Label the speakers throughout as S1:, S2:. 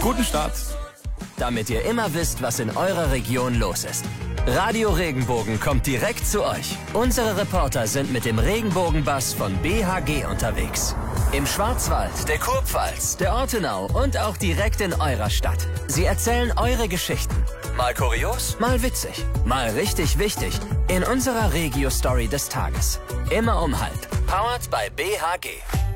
S1: Guten Start.
S2: Damit ihr immer wisst, was in eurer Region los ist. Radio Regenbogen kommt direkt zu euch. Unsere Reporter sind mit dem Regenbogenbus von BHG unterwegs. Im Schwarzwald, der Kurpfalz, der Ortenau und auch direkt in eurer Stadt. Sie erzählen eure Geschichten. Mal kurios, mal witzig, mal richtig wichtig. In unserer Regio-Story des Tages. Immer um 12:30. Powered by BHG.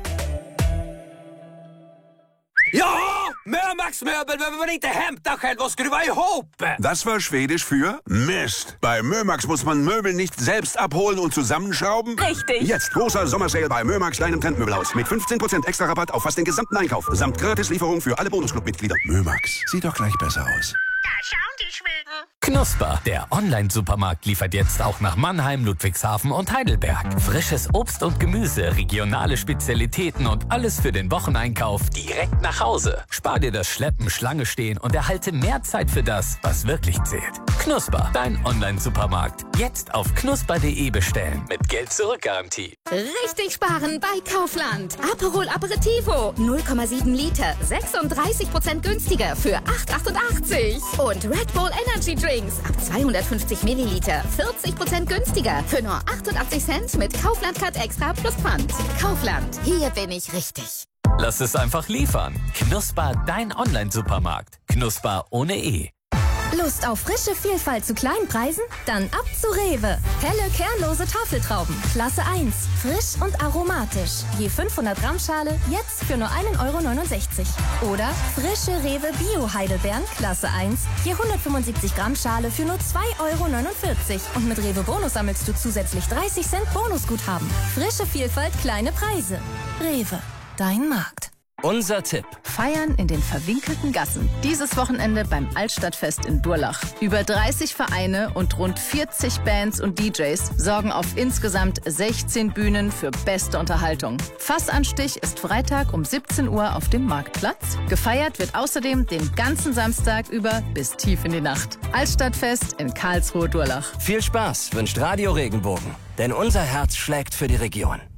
S3: Ja! Mörmax Möbel behöver man inte hämta själv och skruva ihop!
S4: Das war Schwedisch für Mist. Bei Mörmax muss man Möbel nicht selbst abholen und zusammenschrauben?
S5: Richtig.
S4: Jetzt großer Sommersale bei Mörmax, deinem Trendmöbelhaus. Mit 15% extra Rabatt auf fast den gesamten Einkauf. Samt Gratislieferung für alle Bonusclub-Mitglieder. Mörmax, sieht doch gleich besser aus.
S5: Da schauen die Schweden.
S6: Knusper, der Online-Supermarkt, liefert jetzt auch nach Mannheim, Ludwigshafen und Heidelberg. Frisches Obst und Gemüse, regionale Spezialitäten und alles für den Wocheneinkauf direkt nach Hause. Spar dir das Schleppen, Schlange stehen und erhalte mehr Zeit für das, was wirklich zählt. Knusper, dein Online-Supermarkt. Jetzt auf knusper.de bestellen. Mit Geld-Zurück-Garantie.
S7: Richtig sparen bei Kaufland. Aperol Aperitivo 0,7 Liter, 36% günstiger für 8,88. Und Red Bull Energy Drinks ab 250 Milliliter, 40% günstiger für nur 88 Cent mit Kaufland Card Extra plus Pfand. Kaufland, hier bin ich richtig.
S6: Lass es einfach liefern. Knusper, dein Online-Supermarkt. Knusper ohne E.
S8: Lust auf frische Vielfalt zu kleinen Preisen? Dann ab zu Rewe. Helle, kernlose Tafeltrauben. Klasse 1. Frisch und aromatisch. Je 500 Gramm Schale, jetzt für nur 1,69 €. Oder frische Rewe Bio-Heidelbeeren. Klasse 1. Je 175 Gramm Schale für nur 2,49 €. Und mit Rewe Bonus sammelst du zusätzlich 30 Cent Bonusguthaben. Frische Vielfalt, kleine Preise. Rewe. Dein Markt.
S2: Unser Tipp.
S9: Feiern in den verwinkelten Gassen. Dieses Wochenende beim Altstadtfest in Durlach. Über 30 Vereine und rund 40 Bands und DJs sorgen auf insgesamt 16 Bühnen für beste Unterhaltung. Fassanstich ist Freitag um 17 Uhr auf dem Marktplatz. Gefeiert wird außerdem den ganzen Samstag über bis tief in die Nacht. Altstadtfest in Karlsruhe-Durlach.
S2: Viel Spaß wünscht Radio Regenbogen. Denn unser Herz schlägt für die Region.